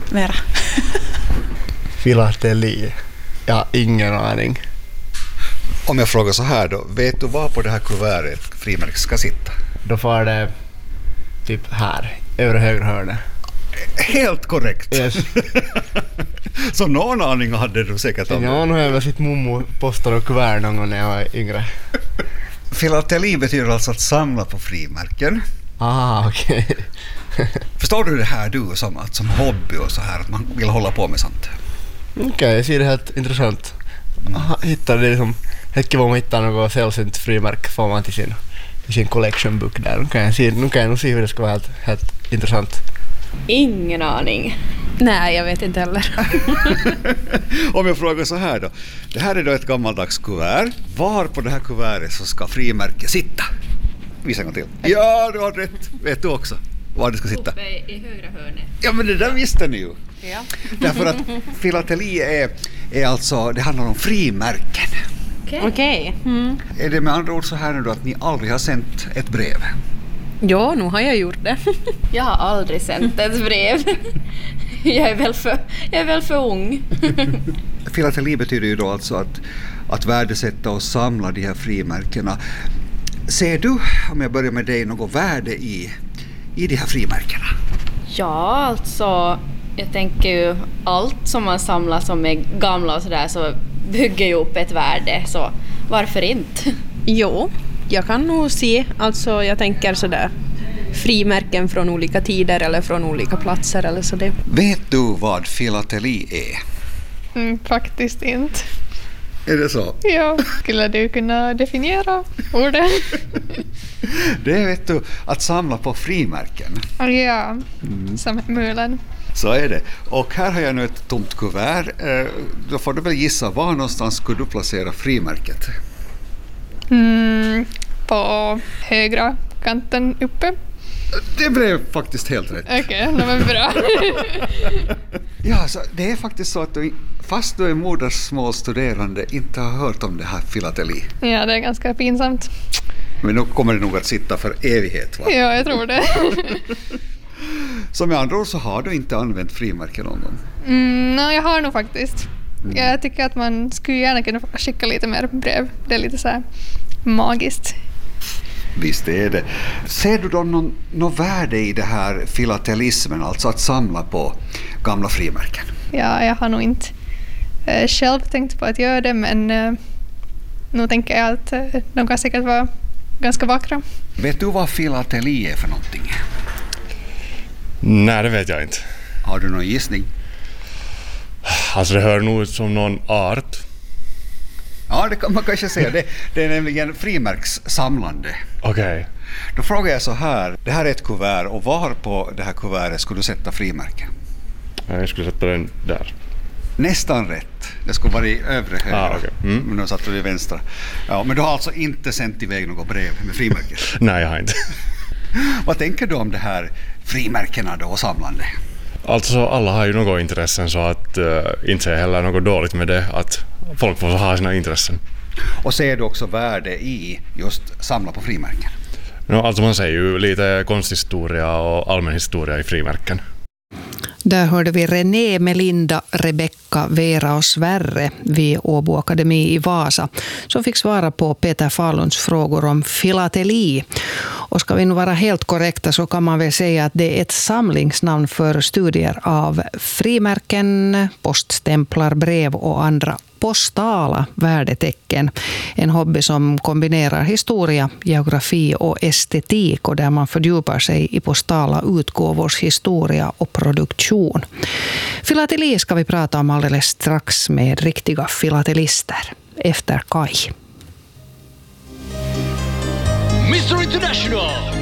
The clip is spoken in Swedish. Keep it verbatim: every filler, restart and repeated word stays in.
mera. Filateli. Ja, ingen aning. Om jag frågar så här då, vet du var på det här kuvertet frimärket ska sitta? Då får det typ här, övre högra hörnet. Helt korrekt. Yes. Så någon aning hade du säkert om. Ja, nu har jag väl sitt mommo postar och kuvert någon gång när jag var yngre. Filateli betyder alltså att samla på frimärken. Ah, okej. Okay. Förstår du det här du som, att som hobby och så här, att man vill hålla på med sånt? Okej, okay, jag ser det helt intressant. Mm. Hittar det liksom, helt kul om man hittar något sällsynt frimärke får man till sin, till sin collection book där. Nu kan jag, se, nu kan jag nog se hur det ska vara helt, helt intressant. Ingen aning. Nej, jag vet inte heller. Om jag frågar så här då. Det här är då ett gammaldags kuvert. Var på det här kuvertet så ska frimärket sitta? Visa en gång till. Ja, du har rätt. Vet du också var det ska sitta? Uppe i högra hörnet. Ja, men det där visste ni ju. Ja. Därför att filateli är, är alltså, det handlar om frimärken. Okej. Okej. Okay. Mm. Är det med andra ord så här nu då att ni aldrig har sänt ett brev? Ja, nu har jag gjort det. Jag har aldrig sänt ett brev. Jag är väl för, jag är väl för ung. Filateli betyder ju då alltså att, att värdesätta och samla de här frimärkena. Ser du, om jag börjar med dig, något värde i, i de här frimärkena? Ja, alltså jag tänker ju allt som man samlar som är gamla och sådär så bygger ju upp ett värde, så varför inte? Jo, jag kan nog se, alltså jag tänker sådär frimärken från olika tider eller från olika platser eller så det. Vet du vad filateli är? Mm, faktiskt inte. Är det så? Ja, skulle du kunna definiera ordet? Det är, vet du, att samla på frimärken. Ja, Mm. som mulen. Så är det. Och här har jag nu ett tomt kuvert. Då får du väl gissa, var någonstans skulle du placera frimärket? Mm, på högra kanten uppe. Det blev faktiskt helt rätt. Okej, okay, det var bra. Ja, så det är faktiskt så att du, fast du är modersmålsstuderande, inte har hört om det här filateli. Ja, det är ganska pinsamt. Men nu kommer det nog att sitta för evighet, va? Ja, jag tror det. Som med andra ord så har du inte använt frimärken någon gång? Mm, nej, jag har nog faktiskt. Mm. Jag tycker att man skulle gärna kunna skicka lite mer brev. Det är lite så här magiskt. Visst är det. Ser du då någon, någon värde i det här filatelismen, alltså att samla på gamla frimärken? Ja, jag har nog inte äh, själv tänkt på att göra det, men äh, nu tänker jag att äh, de kan säkert vara ganska vackra. Vet du vad filateli är för någonting? Nej, det vet jag inte. Har du någon gissning? Alltså det hör nog ut som någon art. Ja, det kan man kanske säga. Det, det är nämligen frimärkssamlande. Okej. Okay. Då frågar jag så här. Det här är ett kuvert och var på det här kuvertet skulle du sätta frimärken? Jag skulle sätta den där. Nästan rätt. Det skulle vara i övre högra. Ah, okay. Mm. Men nu satt du i vänstra. Ja, men du har alltså inte sänt iväg något brev med frimärken? Nej, jag har inte. Vad tänker du om det här frimärkena då och samlande? Alltså alla har ju något intressen, så att uh, inte säger heller något dåligt med det, att folk får ha sina intressen. Och ser du också värde i just samla på frimärken? No, alltså man säger ju lite konsthistoria och allmänhistoria i frimärken. Där hörde vi René, Melinda, Rebecka, Vera och Sverre vid Åbo Akademi i Vasa som fick svara på Peter Falunds frågor om filateli. Och ska vi nu vara helt korrekta så kan man väl säga att det är ett samlingsnamn för studier av frimärken, poststämplar, brev och andra postala värdetecken. En hobby som kombinerar historia, geografi och estetik och där man fördjupar sig i postala utgåvors historia och produktion. Filateli ska vi prata om alldeles strax med riktiga filatelister efter Kai. mister International!